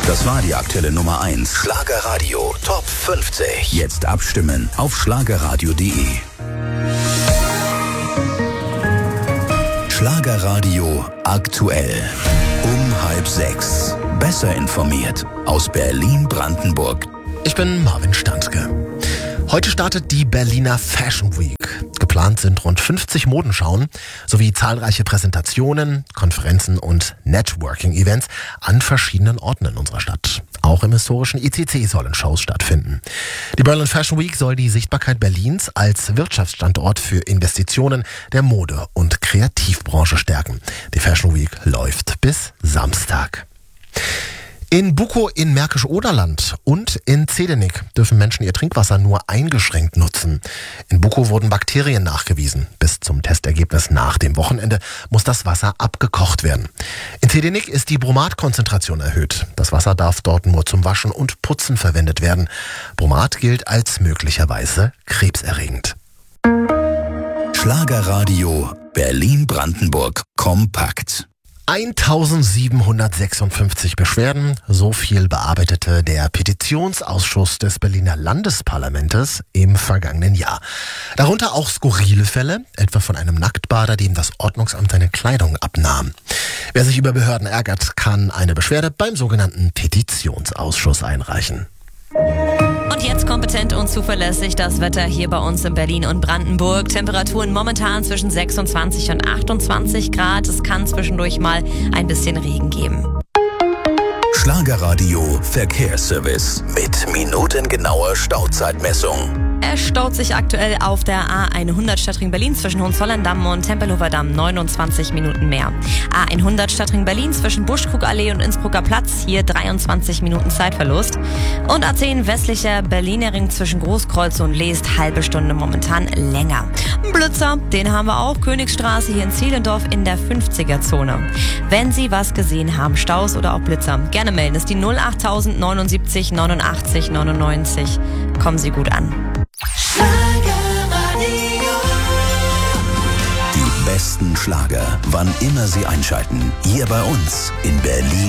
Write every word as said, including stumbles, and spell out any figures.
Das war die aktuelle Nummer eins. Schlagerradio Top fünfzig. Jetzt abstimmen auf schlagerradio punkt de. Schlagerradio aktuell. Um halb sechs. Besser informiert aus Berlin-Brandenburg. Ich bin Marvin Standke. Heute startet die Berliner Fashion Week. Geplant sind rund fünfzig Modenschauen sowie zahlreiche Präsentationen, Konferenzen und Networking-Events an verschiedenen Orten in unserer Stadt. Auch im historischen I C C sollen Shows stattfinden. Die Berlin Fashion Week soll die Sichtbarkeit Berlins als Wirtschaftsstandort für Investitionen der Mode- und Kreativbranche stärken. Die Fashion Week läuft bis Samstag. In Bukow in Märkisch-Oderland und in Zedenik dürfen Menschen ihr Trinkwasser nur eingeschränkt nutzen. In Bukow wurden Bakterien nachgewiesen. Bis zum Testergebnis nach dem Wochenende muss das Wasser abgekocht werden. In Zedenik ist die Bromatkonzentration erhöht. Das Wasser darf dort nur zum Waschen und Putzen verwendet werden. Bromat gilt als möglicherweise krebserregend. Schlagerradio Berlin-Brandenburg kompakt. eintausendsiebenhundertsechsundfünfzig Beschwerden, so viel bearbeitete der Petitionsausschuss des Berliner Landesparlamentes im vergangenen Jahr. Darunter auch skurrile Fälle, etwa von einem Nacktbader, dem das Ordnungsamt seine Kleidung abnahm. Wer sich über Behörden ärgert, kann eine Beschwerde beim sogenannten Petitionsausschuss einreichen. Und jetzt kompetent und zuverlässig das Wetter hier bei uns in Berlin und Brandenburg. Temperaturen momentan zwischen sechsundzwanzig und achtundzwanzig Grad. Es kann zwischendurch mal ein bisschen Regen geben. Schlagerradio Verkehrsservice mit minutengenauer Stauzeitmessung. Es staut sich aktuell auf der A hundert Stadtring Berlin zwischen Hohenzollern-Damm und Tempelhofer Damm neunundzwanzig Minuten mehr. A hundert Stadtring Berlin zwischen Buschkrugallee und Innsbrucker Platz, hier dreiundzwanzig Minuten Zeitverlust. Und A zehn westlicher Berliner Ring zwischen Großkreuz und Leest, halbe Stunde momentan länger. Blitzer, den haben wir auch, Königsstraße hier in Zehlendorf in der fünfziger-Zone. Wenn Sie was gesehen haben, Staus oder auch Blitzer, gerne melden. Das ist die null acht null neun neunundsiebzig neunundachtzig neunundneunzig. Kommen Sie gut an. Die besten Schlager, wann immer Sie einschalten, hier bei uns in Berlin.